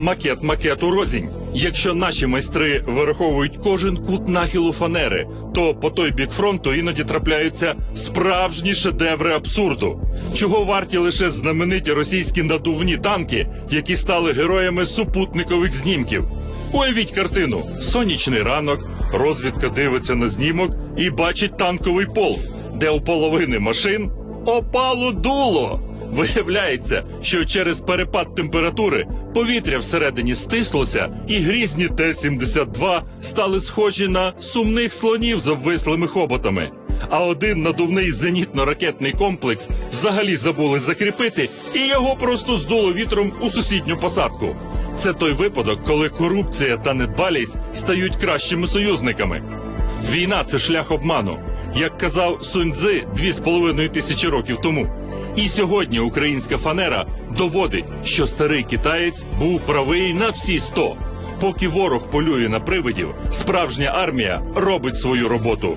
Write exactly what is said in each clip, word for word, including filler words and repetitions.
Макет макету розінь. Якщо наші майстри вираховують кожен кут нахилу фанери, то по той бік фронту іноді трапляються справжні шедеври абсурду. Чого варті лише знамениті російські надувні танки, які стали героями супутникових знімків. Уявіть картину. Сонячний ранок, розвідка дивиться на знімок і бачить танковий полк, де у половини машин опало дуло. Виявляється, що через перепад температури повітря всередині стислося, і грізні Т сімдесят два стали схожі на сумних слонів з обвислими хоботами. А один надувний зенітно-ракетний комплекс взагалі забули закріпити, і його просто здуло вітром у сусідню посадку. Це той випадок, коли корупція та недбалість стають кращими союзниками. Війна – це шлях обману, як казав Сунь Цзи дві з половиною тисячі років тому. І сьогодні українська фанера доводить, що старий китаєць був правий на всі сто. Поки ворог полює на привидів, справжня армія робить свою роботу.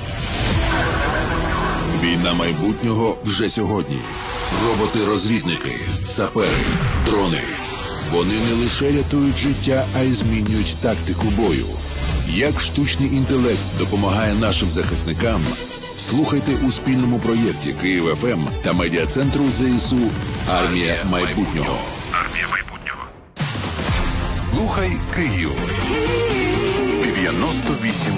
Війна майбутнього вже сьогодні. Роботи-розвідники, сапери, дрони. Вони не лише рятують життя, а й змінюють тактику бою. Як штучний інтелект допомагає нашим захисникам, слухайте у спільному проєкті Київ ФМ та медіа-центру ЗСУ «Армія майбутнього». Армія майбутнього. Слухай Київ. дев'яносто вісім.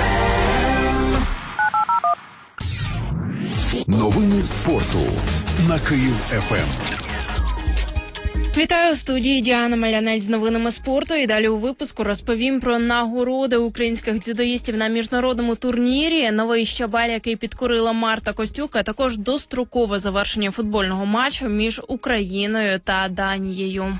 Новини спорту на Київ ФМ. Вітаю у студії Діана Малянець з новинами спорту. І далі у випуску розповім про нагороди українських дзюдоїстів на міжнародному турнірі, новий щабель, який підкорила Марта Костюк, а також дострокове завершення футбольного матчу між Україною та Данією.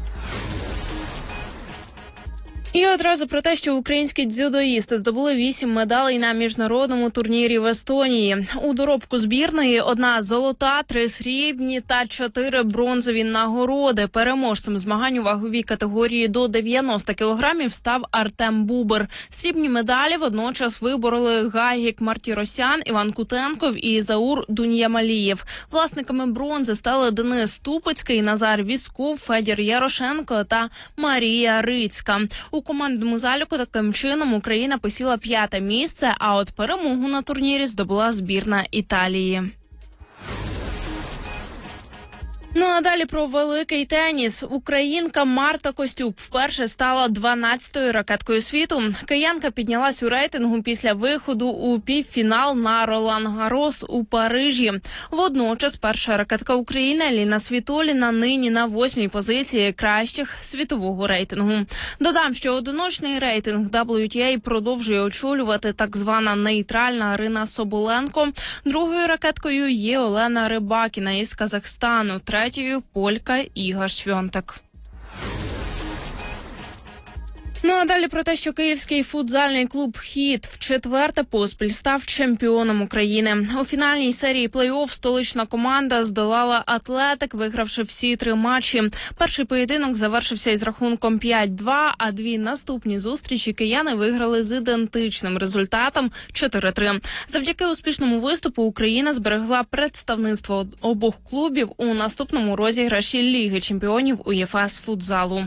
І одразу про те, що українські дзюдоїсти здобули вісім медалей на міжнародному турнірі в Естонії. У доробку збірної одна золота, три срібні та чотири бронзові нагороди. Переможцем змагань у ваговій категорії до дев'яноста кілограмів став Артем Бубер. Срібні медалі водночас вибороли Гайгік Мартіросян, Іван Кутенков і Заур Дуньямалієв. Власниками бронзи стали Денис Ступицький, Назар Вісков, Федір Ярошенко та Марія Рицька. У командному заліку таким чином Україна посіла п'яте місце, а от перемогу на турнірі здобула збірна Італії. Ну а далі про великий теніс. Українка Марта Костюк вперше стала дванадцятою ракеткою світу. Киянка піднялась у рейтингу після виходу у півфінал на Ролан-Гарос у Парижі. Водночас перша ракетка України Еліна Світоліна нині на восьмій позиції кращих світового рейтингу. Додам, що одиночний рейтинг дабл ю ті ей продовжує очолювати так звана нейтральна Арина Соболенко. Другою ракеткою є Олена Рибакіна із Казахстану. Третьою – полька Іга Швьонтек. Ну а далі про те, що київський футзальний клуб «Хід» вчетверте поспіль став чемпіоном України. У фінальній серії плей-офф столична команда здолала «Атлетик», вигравши всі три матчі. Перший поєдинок завершився із рахунком п'ять-два, а дві наступні зустрічі кияни виграли з ідентичним результатом чотири-три. Завдяки успішному виступу Україна зберегла представництво обох клубів у наступному розіграші Ліги чемпіонів УЄФА з футзалу.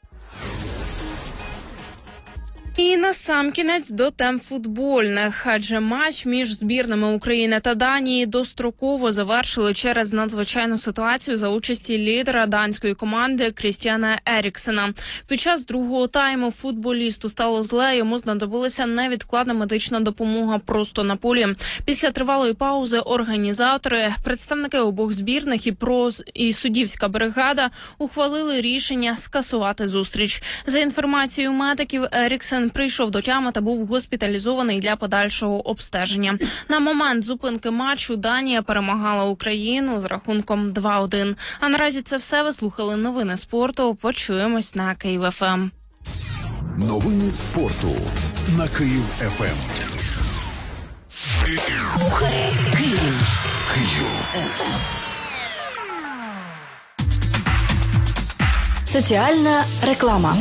І насамкінець до тем футбольних, адже матч між збірними України та Данії достроково завершили через надзвичайну ситуацію за участі лідера данської команди Крістіана Еріксена. Під час другого тайму футболісту стало зле, йому знадобилася невідкладна медична допомога просто на полі. Після тривалої паузи організатори, представники обох збірних і проз і суддівська бригада ухвалили рішення скасувати зустріч. За інформацією медиків, Еріксен прийшов до тями та був госпіталізований для подальшого обстеження. На момент зупинки матчу Данія перемагала Україну з рахунком два-один. А наразі це все. Ви слухали новини спорту. Почуємось на Київ ФМ. Новини спорту на Київ ФМ. Слухай Київ. Київ. Соціальна реклама.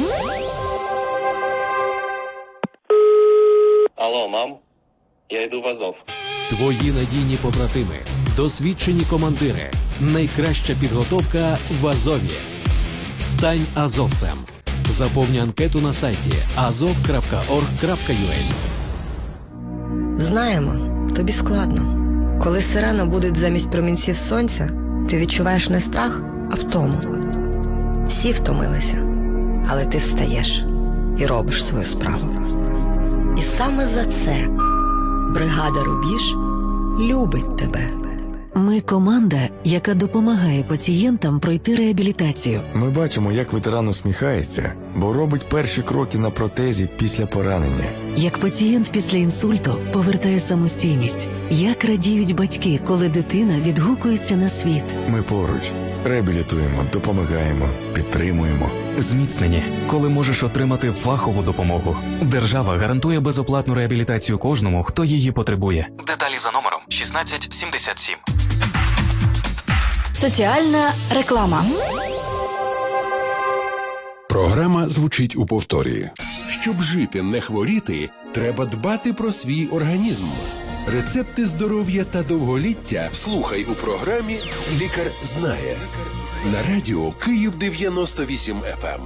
Алло, мам, я йду в Азов. Твої надійні побратими, досвідчені командири, найкраща підготовка в Азові. Стань азовцем. Заповні анкету на сайті азов крапка орг крапка ю а. Знаємо, тобі складно. Коли сирена буде замість промінців сонця, ти відчуваєш не страх, а втому. Всі втомилися, але ти встаєш і робиш свою справу. І саме за це бригада «Рубіж» любить тебе. Ми команда, яка допомагає пацієнтам пройти реабілітацію. Ми бачимо, як ветеран усміхається, бо робить перші кроки на протезі після поранення. Як пацієнт після інсульту повертає самостійність. Як радіють батьки, коли дитина відгукується на світ. Ми поруч. Реабілітуємо, допомагаємо, підтримуємо. Зміцнені, коли можеш отримати фахову допомогу. Держава гарантує безоплатну реабілітацію кожному, хто її потребує. Деталі за номером шістнадцять сімдесят сім. Соціальна реклама. Програма звучить у повторі. Щоб жити, не хворіти, треба дбати про свій організм. Рецепти здоров'я та довголіття слухай у програмі «Лікар знає» на радіо Київ дев'яносто вісім еф ем.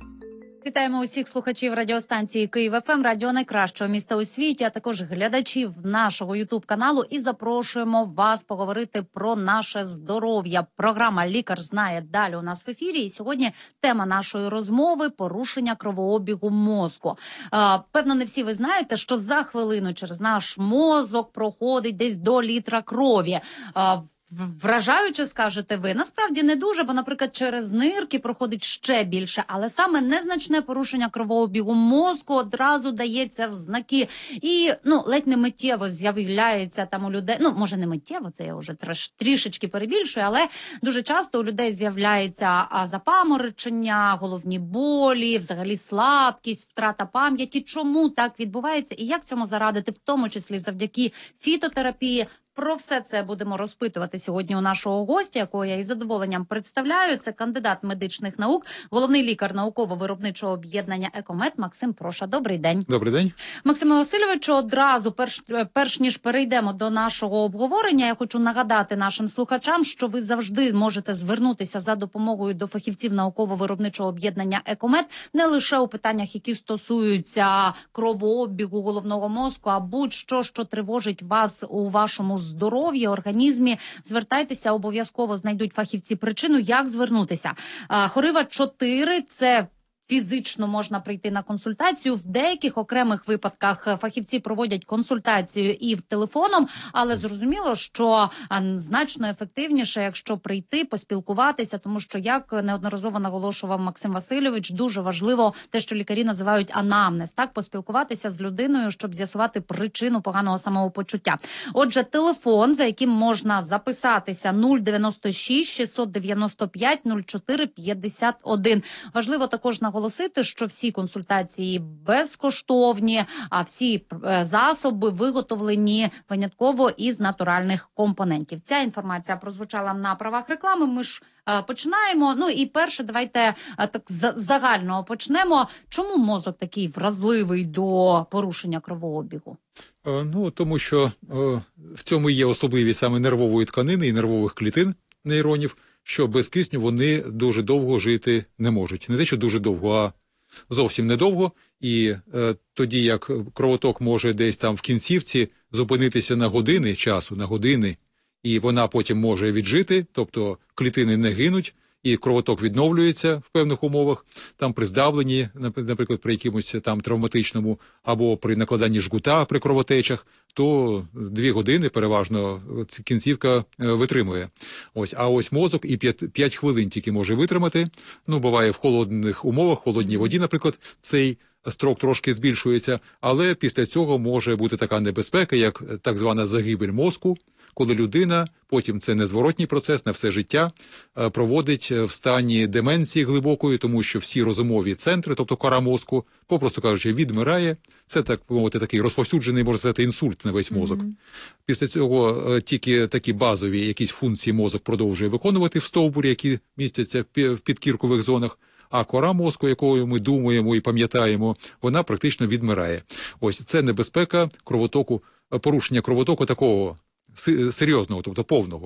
Вітаємо усіх слухачів радіостанції Київ еф ем, радіо найкращого міста у світі, а також глядачів нашого ютуб-каналу. І запрошуємо вас поговорити про наше здоров'я. Програма «Лікар знає» далі у нас в ефірі. І сьогодні тема нашої розмови – порушення кровообігу мозку. А, певно, не всі ви знаєте, що за хвилину через наш мозок проходить десь до літра крові. А, Вражаюче, скажете ви. Насправді не дуже, бо, наприклад, через нирки проходить ще більше. Але саме незначне порушення кровообігу мозку одразу дається в знаки. І, ну, ледь не миттєво з'являється там у людей. Ну, може, не миттєво, це я вже треш, трішечки перебільшую, але дуже часто у людей з'являється запаморочення, головні болі, взагалі слабкість, втрата пам'яті. Чому так відбувається і як цьому зарадити, в тому числі завдяки фітотерапії? Про все це будемо розпитувати сьогодні у нашого гостя, якого я із задоволенням представляю. Це кандидат медичних наук, головний лікар науково-виробничого об'єднання «Екомед» Максим Проша. Добрий день. Добрий день. Максиме Васильовичу, одразу, перш, перш ніж перейдемо до нашого обговорення, я хочу нагадати нашим слухачам, що ви завжди можете звернутися за допомогою до фахівців науково-виробничого об'єднання «Екомед» не лише у питаннях, які стосуються кровообігу головного мозку, а будь-що, що тривожить вас у вашому здоров'ї, організмі. Звертайтеся, обов'язково знайдуть фахівці причину, як звернутися. Хорива чотири – це фізично можна прийти на консультацію. В деяких окремих випадках фахівці проводять консультацію і в телефоном, але зрозуміло, що значно ефективніше, якщо прийти, поспілкуватися, тому що, як неодноразово наголошував Максим Васильович, дуже важливо те, що лікарі називають анамнез, так, поспілкуватися з людиною, щоб з'ясувати причину поганого самопочуття. Отже, телефон, за яким можна записатися, нуль дев'яносто шість шістсот дев'яносто п'ять нуль чотири п'ятдесят один. Важливо також наголосити, Наголосити, що всі консультації безкоштовні, а всі засоби виготовлені винятково із натуральних компонентів. Ця інформація прозвучала на правах реклами. Ми ж а, починаємо. Ну і перше, давайте а, так з загального почнемо. Чому мозок такий вразливий до порушення кровообігу? Е, ну, тому що е, в цьому є особливість саме нервової тканини і нервових клітин нейронів, що без кисню вони дуже довго жити не можуть. Не те, що дуже довго, а зовсім недовго. І е, тоді, як кровоток може десь там в кінцівці зупинитися на години часу, на години, і вона потім може віджити, тобто клітини не гинуть, і кровоток відновлюється в певних умовах, там при здавленні, наприклад, при якомусь там травматичному, або при накладанні жгута при кровотечах, то дві години переважно кінцівка витримує. Ось, а ось мозок і п'ять хвилин тільки може витримати. Ну, буває в холодних умовах, в холодній воді, наприклад, цей строк трошки збільшується, але після цього може бути така небезпека, як так звана загибель мозку, коли людина, потім це незворотній процес на все життя, проводить в стані деменції глибокої, тому що всі розумові центри, тобто кора мозку, попросту кажучи, відмирає. Це, так мовити, такий розповсюджений, можна сказати, інсульт на весь мозок. Mm-hmm. Після цього тільки такі базові якісь функції мозок продовжує виконувати в стовбурі, які містяться в підкіркових зонах, а кора мозку, якою ми думаємо і пам'ятаємо, вона практично відмирає. Ось це небезпека кровотоку, порушення кровотоку такого серйозного, тобто повного.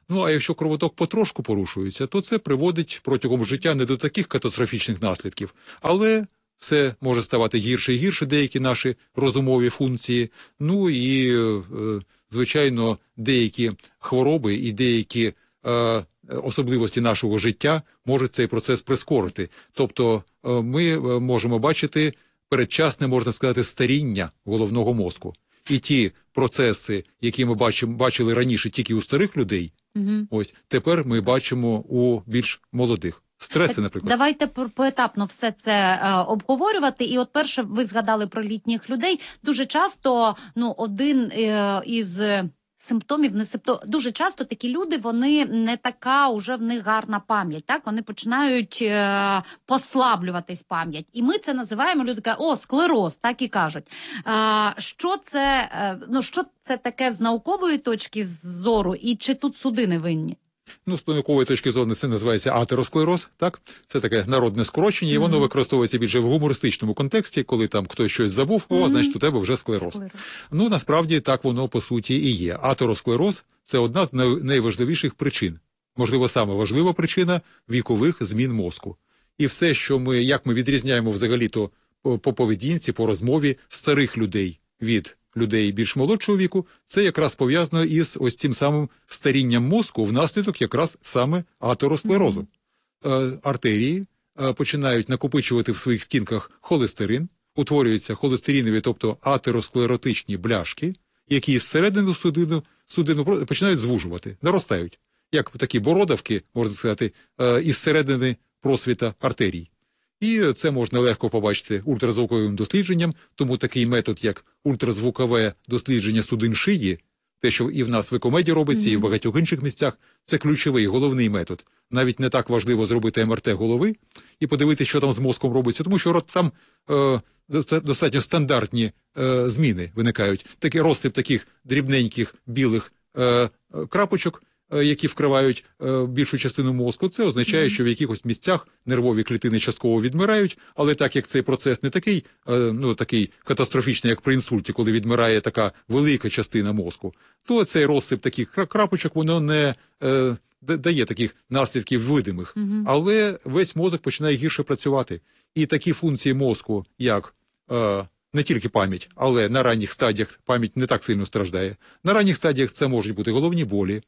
Ну, а якщо кровоток потрошку порушується, то це приводить протягом життя не до таких катастрофічних наслідків, але все може ставати гірше і гірше, деякі наші розумові функції. Ну і, е, звичайно, деякі хвороби і деякі е, особливості нашого життя можуть цей процес прискорити. Тобто е, ми можемо бачити передчасне, можна сказати, старіння головного мозку. І ті процеси, які ми бачимо, бачили раніше тільки у старих людей, угу. ось тепер ми бачимо у більш молодих. Стреси, наприклад. Давайте поетапно все це е, обговорювати. І от перше, ви згадали про літніх людей. Дуже часто, ну, один е, із симптомів, не симптом, дуже часто такі люди, вони не така уже в них гарна пам'ять, так? Вони починають е, послаблюватись пам'ять. І ми це називаємо, люди кажуть, о, склероз, так і кажуть. Е, що це, е, ну, що це таке з наукової точки зору, і чи тут судини винні? Ну, з наукової точки зору це називається атеросклероз, так? Це таке народне скорочення, mm-hmm. і воно використовується більше в гумористичному контексті, коли там хтось щось забув, о, mm-hmm. значить, у тебе вже склероз. Склероз. Ну, насправді, так воно, по суті, і є. Атеросклероз – це одна з найважливіших причин. Можливо, саме важлива причина вікових змін мозку. І все, що ми, як ми відрізняємо взагалі-то по, по поведінці, по розмові старих людей від людей більш молодшого віку, це якраз пов'язано із ось тим самим старінням мозку внаслідок якраз саме атеросклерозу. Mm-hmm. Е, артерії е, починають накопичувати в своїх стінках холестерин, утворюються холестеринові, тобто атеросклеротичні бляшки, які зсередини судину, судину починають звужувати, наростають, як такі бородавки, можна сказати, е, із середини просвіта артерій. І це можна легко побачити ультразвуковим дослідженням, тому такий метод, як ультразвукове дослідження судин шиї, те, що і в нас в Екомеді робиться, mm-hmm. і в багатьох інших місцях, це ключовий, головний метод. Навіть не так важливо зробити ем ер те голови і подивитися, що там з мозком робиться, тому що там е, достатньо стандартні е, зміни виникають. Такий розсип таких дрібненьких білих е, крапочок, які вкривають е, більшу частину мозку, це означає, mm-hmm. що в якихось місцях нервові клітини частково відмирають, але так як цей процес не такий, е, ну, такий катастрофічний, як при інсульті, коли відмирає така велика частина мозку, то цей розсип таких крапочок, воно не е, дає таких наслідків видимих. Mm-hmm. Але весь мозок починає гірше працювати. І такі функції мозку, як е, не тільки пам'ять, але на ранніх стадіях пам'ять не так сильно страждає. На ранніх стадіях це можуть бути головні болі,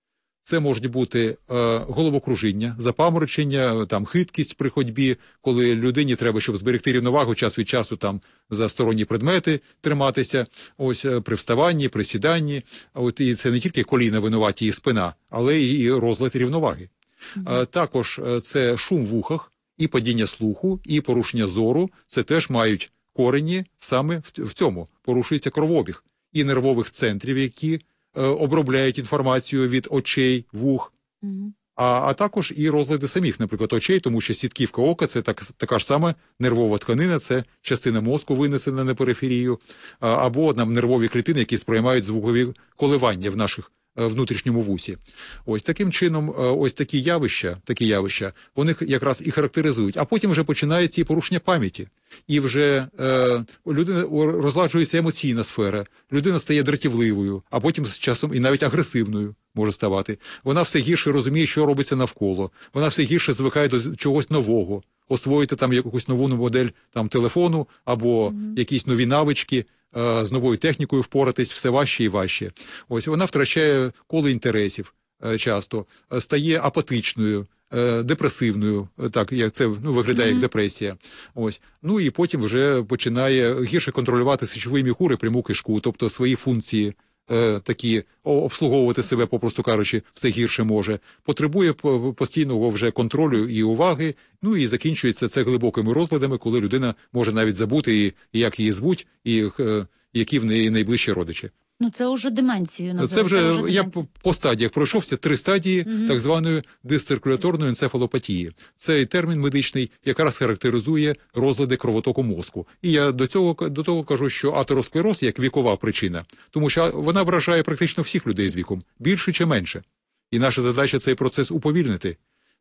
це можуть бути е, головокружіння, запаморочення, там, хиткість при ходьбі, коли людині треба, щоб зберегти рівновагу, час від часу там, за сторонні предмети триматися, ось, е, при вставанні, при сіданні. От, і це не тільки коліна винуваті і спина, але і розлад рівноваги. Mm-hmm. Е, також е, це шум в ухах, і падіння слуху, і порушення зору. Це теж мають корені саме в, в цьому. Порушується кровообіг і нервових центрів, які обробляють інформацію від очей, вух, mm-hmm. а, а також і розлади самих, наприклад, очей, тому що сітківка ока – це так, така ж сама нервова тканина, це частина мозку винесена на периферію, а, або нам нервові клітини, які сприймають звукові коливання в наших внутрішньому вусі. Ось таким чином, ось такі явища, такі явища, вони якраз і характеризують. А потім вже починається і порушення пам'яті. І вже е, людина розладжується емоційна сфера, людина стає дратівливою, а потім з часом і навіть агресивною може ставати. Вона все гірше розуміє, що робиться навколо. Вона все гірше звикає до чогось нового. Освоїти там якусь нову модель там, телефону або mm-hmm. якісь нові навички, е, з новою технікою впоратись все важче і важче. Ось вона втрачає коло інтересів е, часто, е, стає апатичною, е, депресивною, е, так як це ну, виглядає mm-hmm. як депресія. Ось. Ну і потім вже починає гірше контролювати сечовий міхур і пряму кишку, тобто свої функції е, такі обслуговувати себе, попросту кажучи, все гірше може. Потребує постійного вже контролю і уваги, ну і закінчується це глибокими розладами, коли людина може навіть забути, і, і як її звуть, і е, які в неї найближчі родичі. Ну, це вже деменцію називається. Це вже, це вже я по, по стадіях пройшовся, три стадії угу. так званої дисциркуляторної енцефалопатії. Цей термін медичний якраз характеризує розлади кровотоку мозку. І я до цього, до того кажу, що атеросклероз як вікова причина, тому що вона вражає практично всіх людей з віком, більше чи менше. І наша задача цей процес уповільнити.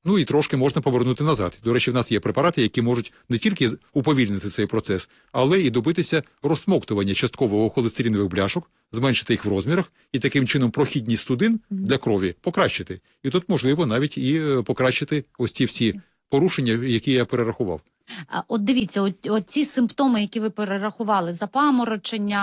Ну і трошки можна повернути назад. До речі, в нас є препарати, які можуть не тільки уповільнити цей процес, але і добитися розсмоктування часткового холестеринових бляшок, зменшити їх в розмірах і таким чином прохідність судин для крові покращити. І тут можливо навіть і покращити ось ці всі порушення, які я перерахував. От дивіться, от, от ці симптоми, які ви перерахували, запаморочення,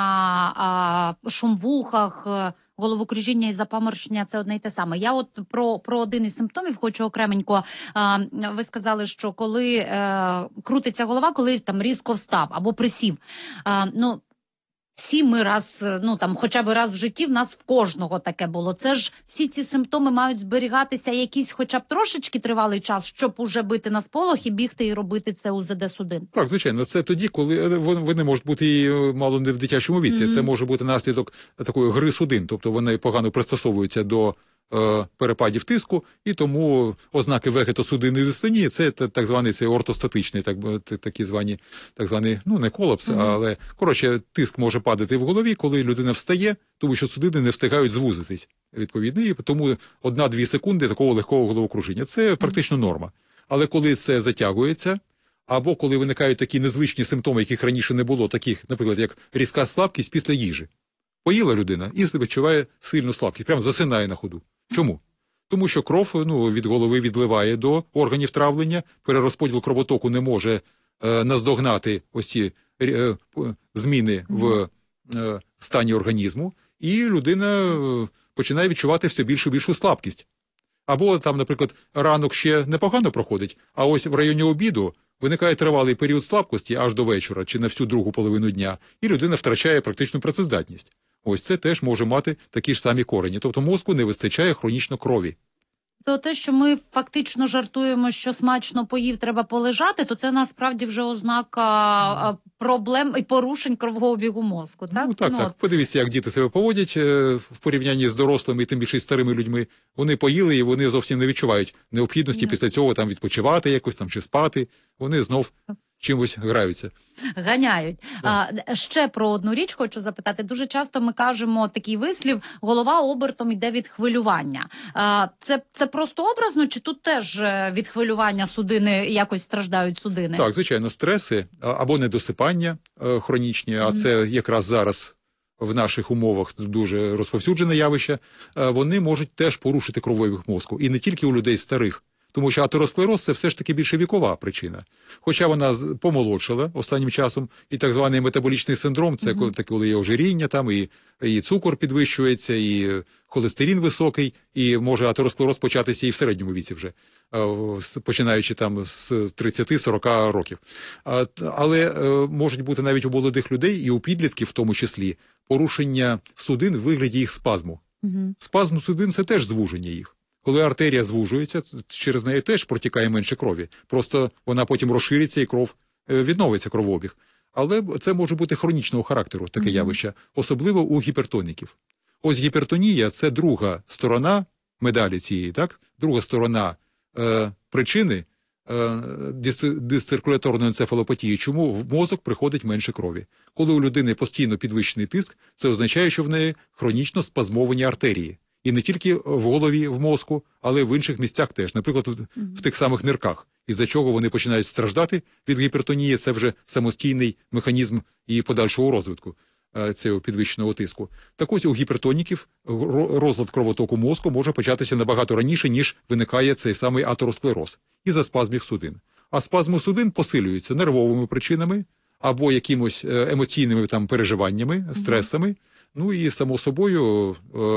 а, шум в ухах, головокружіння і запаморочення – це одне й те саме. Я от про, про один із симптомів хочу окременько. А, ви сказали, що коли е, крутиться голова, коли там різко встав або присів. А, ну, всі ми раз, ну там хоча б раз в житті в нас в кожного таке було. Це ж всі ці симптоми мають зберігатися якийсь хоча б трошечки тривалий час, щоб уже бити на сполох і бігти і робити це у зе де судин. Так, звичайно, це тоді, коли вони можуть бути і мало не в дитячому віці. Mm-hmm. Це може бути наслідок такої гри судин, тобто вони погано пристосовуються до е, перепадів тиску, і тому ознаки вегетосудинної дистонії – це так званий це ортостатичний, так такі звані, так званий, ну не колапс, mm-hmm. але коротше тиск може падати в голові, коли людина встає, тому що судини не встигають звузитись відповідно, і тому одна-дві секунди такого легкого головокружіння. Це практично норма. Але коли це затягується, або коли виникають такі незвичні симптоми, яких раніше не було, таких, наприклад, як різка слабкість після їжі. Поїла людина і відчуває сильну слабкість, прямо засинає на ходу. Чому? Тому що кров ну, від голови відливає до органів травлення, перерозподіл кровотоку не може е, наздогнати ось ці е, зміни в е, стані організму, і людина е, починає відчувати все більшу і більшу слабкість. Або там, наприклад, ранок ще непогано проходить, а ось в районі обіду виникає тривалий період слабкості аж до вечора чи на всю другу половину дня, і людина втрачає практичну працездатність. Ось це теж може мати такі ж самі корені. Тобто мозку не вистачає хронічно крові. То те, що ми фактично жартуємо, що смачно поїв, треба полежати, то це насправді вже ознака проблем і порушень кровообігу мозку, так? Ну, так, ну, так. Подивіться, як діти себе поводять в порівнянні з дорослими і тим більше старими людьми. Вони поїли і вони зовсім не відчувають необхідності mm. після цього там відпочивати якось там чи спати. Вони знов чимось граються. Ганяють. А, ще про одну річ хочу запитати. Дуже часто ми кажемо такий вислів: голова обертом йде від хвилювання. А, це, це просто образно, чи тут теж від хвилювання судини якось страждають судини? Так, звичайно, стреси або недосипання хронічні, а mm-hmm. це якраз зараз в наших умовах дуже розповсюджене явище, вони можуть теж порушити кровообіг мозку. І не тільки у людей старих. Тому що атеросклероз – це все ж таки більше вікова причина. Хоча вона помолодшала останнім часом, і так званий метаболічний синдром – це mm-hmm. коли є ожиріння, там, і, і цукор підвищується, і холестерин високий, і може атеросклероз початися і в середньому віці вже, починаючи там з тридцяти-сороки років. Але можуть бути навіть у молодих людей, і у підлітків в тому числі, порушення судин в вигляді їх спазму. Mm-hmm. Спазм судин – це теж звуження їх. Коли артерія звужується, через неї теж протікає менше крові. Просто вона потім розшириться і кров відновиться, кровообіг. Але це може бути хронічного характеру, таке mm-hmm. явище, особливо у гіпертоніків. Ось гіпертонія – це друга сторона медалі цієї, так? Друга сторона е, причини е, дисциркуляторної енцефалопатії, чому в мозок приходить менше крові. Коли у людини постійно підвищений тиск, це означає, що в неї хронічно спазмовані артерії. І не тільки в голові, в мозку, але й в інших місцях теж, наприклад, в, mm-hmm. в тих самих нирках, із-за чого вони починають страждати від гіпертонії, це вже самостійний механізм її подальшого розвитку, цього підвищеного тиску. Так ось у гіпертоніків розлад кровотоку мозку може початися набагато раніше, ніж виникає цей самий атеросклероз, із-за спазмів судин. А спазми судин посилюються нервовими причинами або якимось емоційними там переживаннями, стресами, mm-hmm. ну і, само собою,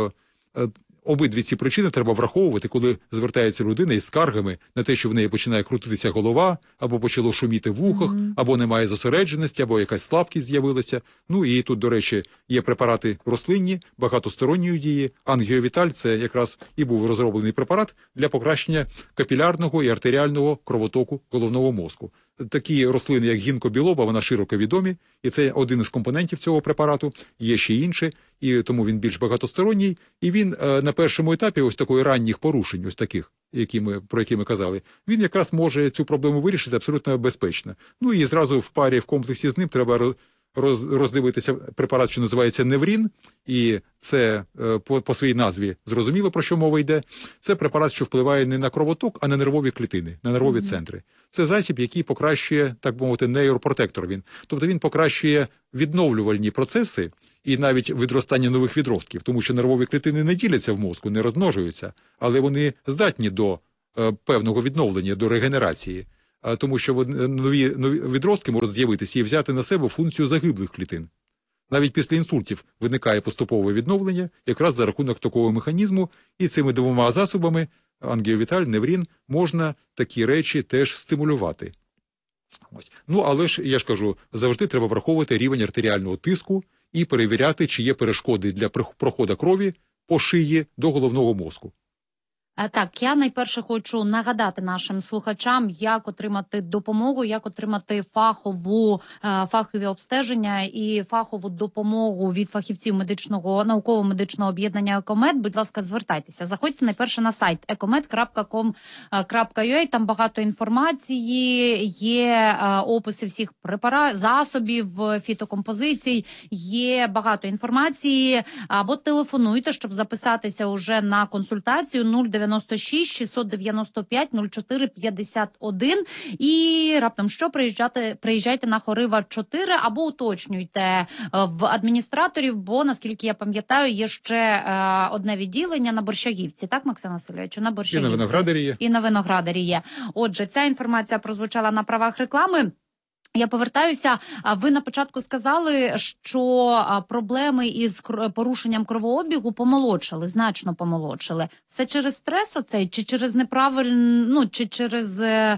обидві ці причини треба враховувати, коли звертається людина із скаргами на те, що в неї починає крутитися голова, або почало шуміти в ухах, mm-hmm. або немає зосередженості, або якась слабкість з'явилася. Ну і тут, до речі, є препарати рослинні, багатосторонньої дії. Ангіовіталь – це якраз і був розроблений препарат для покращення капілярного і артеріального кровотоку головного мозку. Такі рослини, як гінкобілоба, вона широко відомі, і це один із компонентів цього препарату, є ще інші, і тому він більш багатосторонній, і він е, на першому етапі ось такої ранніх порушень, ось таких, які ми, про які ми казали, він якраз може цю проблему вирішити абсолютно безпечно. Ну і зразу в парі, в комплексі з ним треба роз, роздивитися препарат, що називається Неврін, і це е, по, по своїй назві зрозуміло, про що мова йде. Це препарат, що впливає не на кровоток, а на нервові клітини, на нервові mm-hmm. центри. Це засіб, який покращує, так би мовити, нейропротектор він. Тобто він покращує відновлювальні процеси і навіть відростання нових відростків, тому що нервові клітини не діляться в мозку, не розмножуються, але вони здатні до е, певного відновлення, до регенерації. А, тому що нові, нові відростки можуть з'явитися і взяти на себе функцію загиблих клітин. Навіть після інсультів виникає поступове відновлення якраз за рахунок такого механізму, і цими двома засобами ангіовіталь, Неврін, можна такі речі теж стимулювати. Ось. Ну, але ж, я ж кажу, завжди треба враховувати рівень артеріального тиску і перевіряти, чи є перешкоди для проходу крові по шиї до головного мозку. Так, я найперше хочу нагадати нашим слухачам, як отримати допомогу, як отримати фахову, фахові обстеження і фахову допомогу від фахівців медичного, науково-медичного об'єднання «Екомед». Будь ласка, звертайтеся. Заходьте найперше на сайт екомед крапка ком крапка ю а, там багато інформації, є описи всіх препаратів, засобів, фітокомпозицій, є багато інформації. Або телефонуйте, щоб записатися уже на консультацію нуль дев'яносто шість шістсот дев'яносто п'ять нуль чотири п'ятдесят один і раптом що приїжджайте, приїжджайте на Хорива чотири або уточнюйте в адміністраторів, бо, наскільки я пам'ятаю, є ще е, одне відділення на Борщагівці, так, Максим Васильович? На Борщагівці. І на Виноградарі є. І на Виноградарі є. Отже, ця інформація прозвучала на правах реклами. Я повертаюся. Ви на початку сказали, що проблеми із порушенням кровообігу помолодшали, значно помолодшали. Це через стрес оцей, чи через неправильну, ну, чи через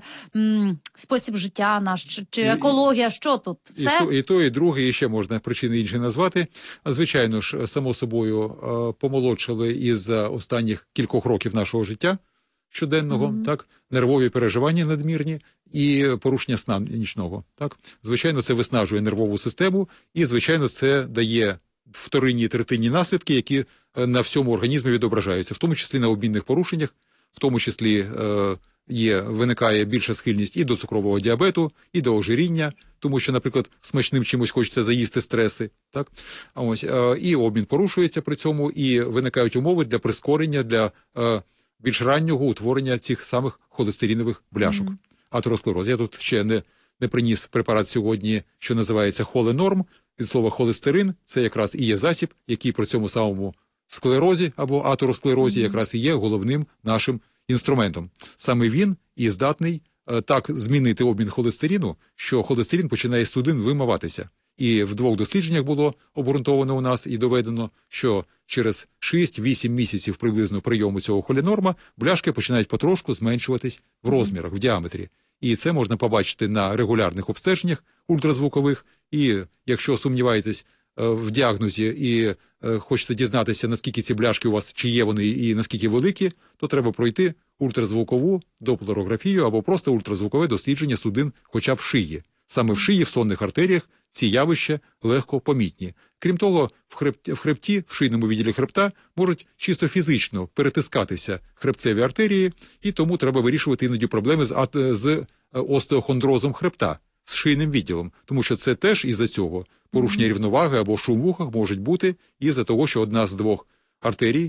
м, спосіб життя наш, чи, чи екологія, що тут? Все? І то, і то, і друге, і ще можна причини інші назвати. Звичайно ж, само собою, помолодшали із останніх кількох років нашого життя щоденного, mm-hmm. так, нервові переживання надмірні і порушення сна нічного, так. Звичайно, це виснажує нервову систему і, звичайно, це дає вторинні і третинні наслідки, які на всьому організмі відображаються, в тому числі на обмінних порушеннях, в тому числі е, є, виникає більша схильність і до цукрового діабету, і до ожиріння, тому що, наприклад, смачним чимось хочеться заїсти стреси, так. А ось е, і обмін порушується при цьому, і виникають умови для прискорення, для е, більш раннього утворення цих самих холестеринових бляшок. Mm-hmm. Атеросклероз. Я тут ще не, не приніс препарат сьогодні, що називається холенорм. Від слова холестерин – це якраз і є засіб, який при цьому самому склерозі або атеросклерозі mm-hmm. якраз і є головним нашим інструментом. Саме він і здатний е, так змінити обмін холестерину, що холестерин починає з судин вимиватися. І в двох дослідженнях було обґрунтовано у нас і доведено, що через шість-вісім місяців приблизно прийому цього холенорма бляшки починають потрошку зменшуватись в розмірах, в діаметрі. І це можна побачити на регулярних обстеженнях ультразвукових. І якщо сумніваєтесь е, в діагнозі і е, хочете дізнатися, наскільки ці бляшки у вас, чи є вони і наскільки великі, то треба пройти ультразвукову доплерографію або просто ультразвукове дослідження судин хоча б в шиї. Саме в шиї, в сонних артеріях ці явища легко помітні. Крім того, в хребті, в хребті, в шийному відділі хребта можуть чисто фізично перетискатися хребцеві артерії, і тому треба вирішувати іноді проблеми з, з остеохондрозом хребта, з шийним відділом, тому що це теж із-за цього порушення рівноваги або шум в ухах можуть бути із-за того, що одна з двох артерій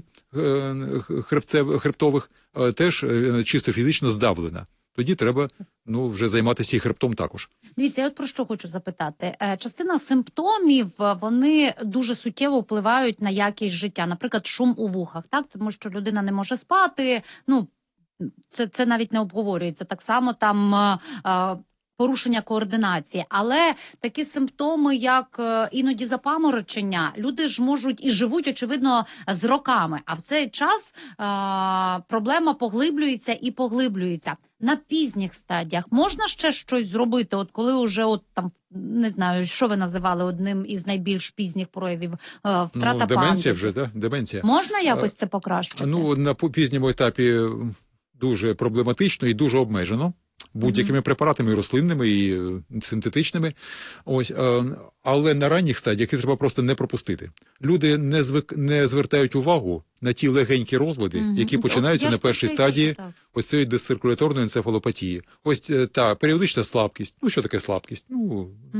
хребцев, хребтових теж чисто фізично здавлена. Тоді треба, ну, вже займатися і хребтом також. Дивіться, я от про що хочу запитати. Частина симптомів, вони дуже суттєво впливають на якість життя. Наприклад, шум у вухах, так? Тому що людина не може спати, ну, це, це навіть не обговорюється. Так само там а, порушення координації. Але такі симптоми, як іноді запаморочення, люди ж можуть і живуть, очевидно, з роками. А в цей час а, проблема поглиблюється і поглиблюється. На пізніх стадіях можна ще щось зробити, от коли вже, от там, не знаю, що ви називали одним із найбільш пізніх проявів, е, втрата ну, пам'яті? Деменція вже, да? Деменція. Можна якось це покращити? Ну, на пізньому етапі дуже проблематично і дуже обмежено. Будь-якими mm-hmm. препаратами, рослинними і синтетичними. Ось, але на ранніх стадіях їх треба просто не пропустити. Люди не, звик, не звертають увагу на ті легенькі розлади, mm-hmm. які починаються на першій стадії ось цієї дисциркуляторної енцефалопатії. Ось та періодична слабкість. Ну, що таке слабкість? Ну, mm-hmm.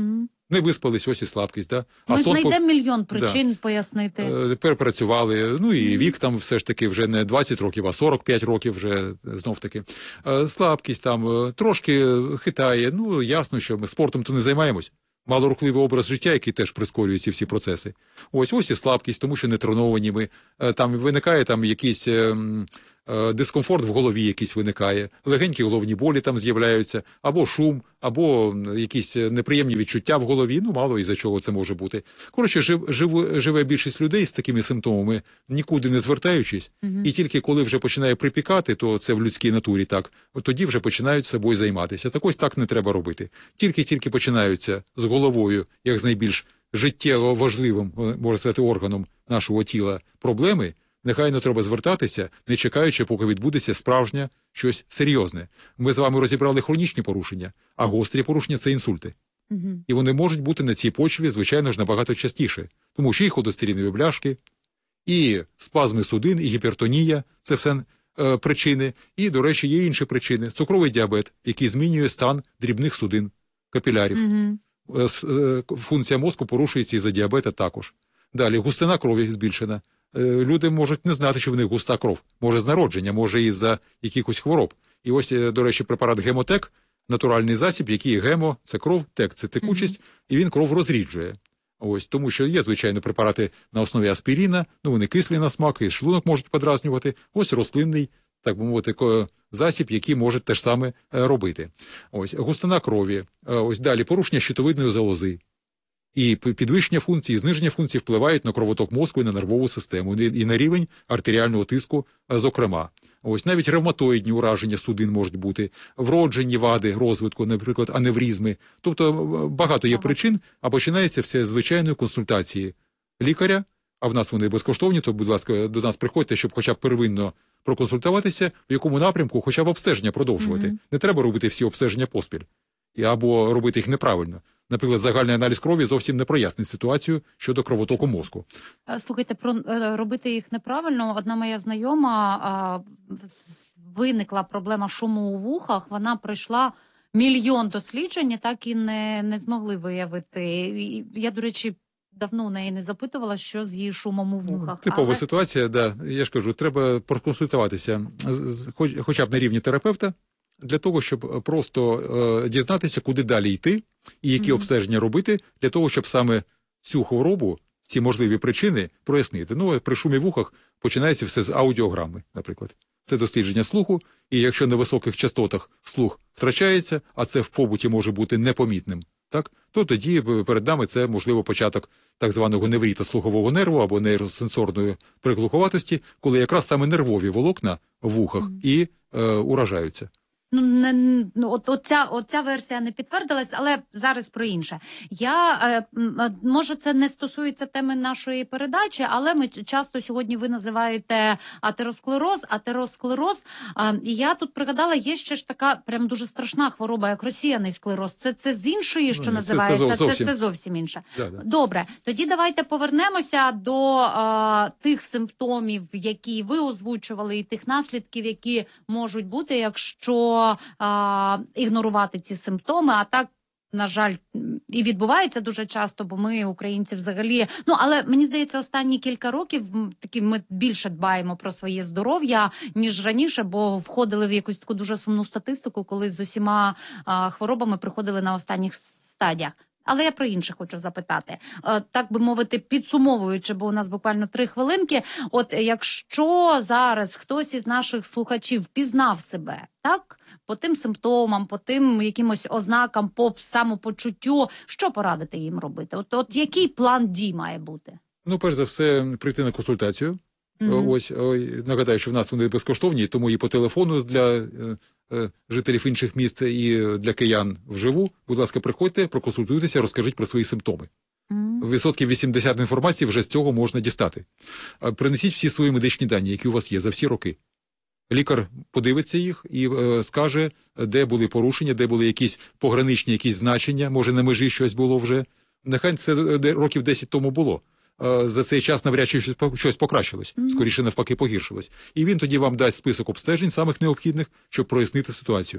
Не виспались, ось і слабкість. Да? А Ми сон по- знайдемо мільйон причин Да. пояснити. Е, Перепрацювали, ну і вік там все ж таки вже не двадцять років, а сорок п'ять років вже знов таки. Е, Слабкість там е, трошки хитає, ну ясно, що ми спортом то не займаємось. Малорухливий образ життя, який теж прискорює ці всі процеси. Ось ось і слабкість, тому що не треновані ми. Е, Там виникає там якийсь е, м, е, дискомфорт в голові якийсь виникає, легенькі головні болі там з'являються, або шум, або м, якісь неприємні відчуття в голові, ну мало із-за чого це може бути. Коротше, жив, жив, живе більшість людей з такими симптомами, нікуди не звертаючись, Мгм. і тільки коли вже починає припікати, то це в людській натурі так, от тоді вже починають собою займатися. Так ось так не треба робити. Тільки-тільки починаються з головою, як з найбільш життєво важливим, можна сказати, органом нашого тіла проблеми, негайно треба звертатися, не чекаючи, поки відбудеться справжнє щось серйозне. Ми з вами розібрали хронічні порушення, а гострі порушення – це інсульти. Мгм. І вони можуть бути на цій почві, звичайно ж, набагато частіше. Тому що і холестеринові бляшки, і спазми судин, і гіпертонія – це все е, причини. І, до речі, є інші причини. Цукровий діабет, який змінює стан дрібних судин, капілярів. Мгм. Е, с- е, Функція мозку порушується із-за діабета також. Далі, густина крові збільшена. Е, Люди можуть не знати, що в них густа кров. Може з народження, може із-за якихось хвороб. І ось, е, до речі, препарат Гемотек – натуральний засіб, який гемо – це кров, тек – це текучість, і він кров розріджує. Ось, тому що є, звичайно, препарати на основі аспіріна, ну вони кислі на смак, і шлунок можуть подразнювати. Ось рослинний, так би мовити, ко- засіб, який може те ж саме е, робити. Ось, густина крові, е, ось далі порушення щитовидної залози. І п- підвищення функції, і зниження функцій впливають на кровоток мозку і на нервову систему, і і на рівень артеріального тиску, е, зокрема. Ось навіть ревматоїдні ураження судин можуть бути, вроджені вади розвитку, наприклад, аневризми. Тобто е, багато є причин, а починається все з звичайної консультації лікаря, а в нас вони безкоштовні, то, будь ласка, до нас приходьте, щоб хоча б первинно проконсультуватися, в якому напрямку хоча б обстеження продовжувати. Мгм. Не треба робити всі обстеження поспіль. І або робити їх неправильно. Наприклад, загальний аналіз крові зовсім не прояснить ситуацію щодо кровотоку мозку. Е, Слухайте, про е, робити їх неправильно. Одна моя знайома а, з- виникла проблема шуму у вухах. Вона пройшла мільйон досліджень, і так і не, не змогли виявити. І я, до речі, давно у неї не запитувала, що з її шумом у вухах. Типова Але- ситуація, да. Я ж кажу, треба проконсультуватися, з- з- хоч, хоча б на рівні терапевта, для того, щоб просто е, дізнатися, куди далі йти, і які Мгм. обстеження робити, для того, щоб саме цю хворобу, ці можливі причини прояснити. Ну, при шумі в вухах починається все з аудіограми, наприклад. Це дослідження слуху, і якщо на високих частотах слух втрачається, а це в побуті може бути непомітним, так, то тоді перед нами це, можливо, початок так званого невріта слухового нерву або нейросенсорної приглуховатості, коли якраз саме нервові волокна в вухах і е, уражаються. Ну, не, ну от, оця, оця версія не підтвердилась, але зараз про інше. Я, е, м, е, може, це не стосується теми нашої передачі, але ми ч- часто сьогодні ви називаєте атеросклероз, атеросклероз. А, і я тут пригадала, є ще ж така прям дуже страшна хвороба, як розсіяний склероз. Це, це з іншої, що Ну, це- це називається, це, зовсім. це зовсім інше. Да, да. Добре, тоді давайте повернемося до е, тих симптомів, які ви озвучували, і тих наслідків, які можуть бути, якщо е, ігнорувати ці симптоми. А так, на жаль, м, і відбувається дуже часто, бо ми, українці, взагалі. Ну, але мені здається, останні кілька років м, таки ми більше дбаємо про своє здоров'я, ніж раніше, бо входили в якусь таку дуже сумну статистику, коли з усіма е, хворобами приходили на останніх стадіях. Але я про інше хочу запитати. Е, Так би мовити, підсумовуючи, бо у нас буквально три хвилинки. От якщо зараз хтось із наших слухачів пізнав себе, так, по тим симптомам, по тим якимось ознакам, по самопочуттю, що порадити їм робити? От, от який план дій має бути? Ну, перш за все, прийти на консультацію. Мгм. Ось, ой, нагадаю, що в нас вони безкоштовні, тому і по телефону для е, е, жителів інших міст, і для киян вживу. Будь ласка, приходьте, проконсультуйтеся, розкажіть про свої симптоми. Відсотків вісімдесят інформації вже з цього можна дістати. А принесіть всі свої медичні дані, які у вас є за всі роки. Лікар подивиться їх і е, скаже, де були порушення, де були якісь пограничні якісь значення, може на межі щось було вже. Нехай це е, де- років десять тому було. Е, За цей час навряд чи щось, по- щось покращилось, скоріше навпаки погіршилось. І він тоді вам дасть список обстежень самих необхідних, щоб прояснити ситуацію.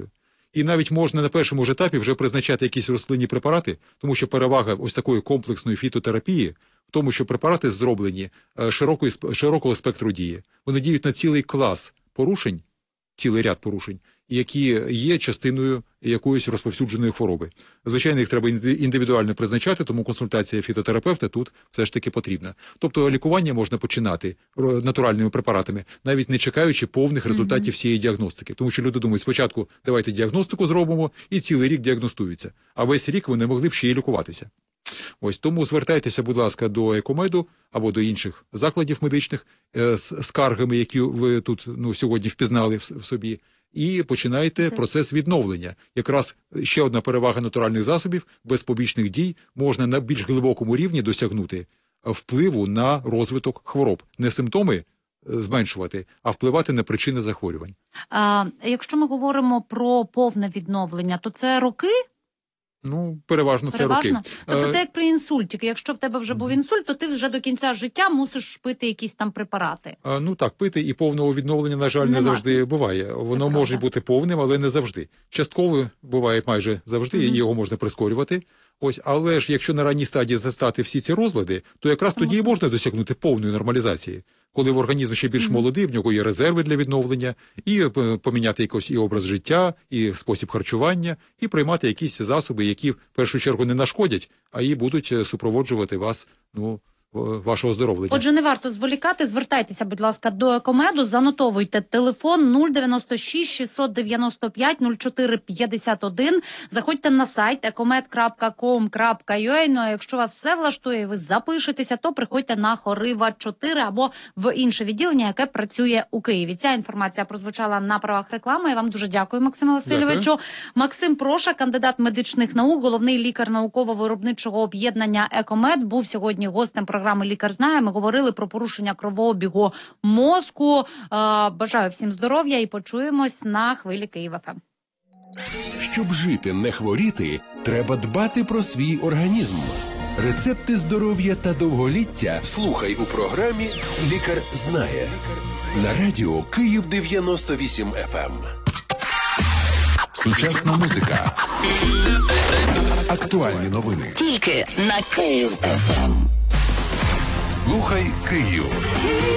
І навіть можна на першому ж етапі вже призначати якісь рослинні препарати, тому що перевага ось такої комплексної фітотерапії в тому, що препарати зроблені широкої, широкого спектру дії. Вони діють на цілий клас порушень, цілий ряд порушень, які є частиною якоїсь розповсюдженої хвороби. Звичайно, їх треба індивідуально призначати, тому консультація фітотерапевта тут все ж таки потрібна. Тобто лікування можна починати натуральними препаратами, навіть не чекаючи повних результатів всієї діагностики. Тому що люди думають, спочатку давайте діагностику зробимо і цілий рік діагностуються. А весь рік вони могли б ще й лікуватися. Ось тому звертайтеся, будь ласка, до Екомеду або до інших закладів медичних е, з скаргами, які ви тут ну, сьогодні впізнали в, в собі, і починайте процес відновлення. Якраз ще одна перевага натуральних засобів, без побічних дій можна на більш глибокому рівні досягнути впливу на розвиток хвороб. Не симптоми зменшувати, а впливати на причини захворювань. А, якщо ми говоримо про повне відновлення, то це роки? Ну, переважно, переважно це роки. Тобто це як при інсульті. Якщо в тебе вже був інсульт, то ти вже до кінця життя мусиш пити якісь там препарати. А, ну так, пити і повного відновлення, на жаль, Нема. не завжди буває. Воно це може правда. бути повним, але не завжди. Частково буває майже завжди, і його можна прискорювати. Ось, але ж якщо на ранній стадії застати всі ці розлади, то якраз тоді і можна досягнути повної нормалізації. Коли в організм ще більш молодий, в нього є резерви для відновлення, і поміняти якийсь і образ життя, і спосіб харчування, і приймати якісь засоби, які в першу чергу не нашкодять, а і будуть супроводжувати вас, ну, вашого оздоровлення. Отже, не варто зволікати, звертайтеся, будь ласка, до Екомеду, занотовуйте телефон нуль дев'яносто шість шістсот дев'яносто п'ять нуль чотири п'ятдесят один, заходьте на сайт екомед крапка ком крапка ю а, ну а якщо вас все влаштує і ви запишетеся, то приходьте на Хорива чотири або в інше відділення, яке працює у Києві. Ця інформація прозвучала на правах реклами. Я вам дуже дякую, Максиме Васильовичу. Дякую. Максим Проша, кандидат медичних наук, головний лікар науково-виробничого об'єднання Екомед, був сьогодні гостем програми «Лікар знає». Ми говорили про порушення кровообігу мозку. Бажаю всім здоров'я і почуємось на хвилі Київ еф ем. Щоб жити, не хворіти, треба дбати про свій організм. Рецепти здоров'я та довголіття слухай у програмі «Лікар знає» на радіо Київ дев'яносто вісім еф ем. Сучасна музика. Актуальні новини. Тільки на Київ еф ем. Слухай Київ.